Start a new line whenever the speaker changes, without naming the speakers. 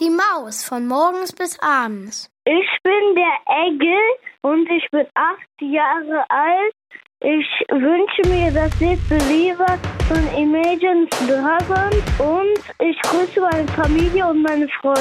Die Maus von morgens bis abends.
Ich bin der Egge und ich bin 8 Jahre alt. Ich wünsche mir das Lied Believer von Imagine Dragons und ich grüße meine Familie und meine Freunde.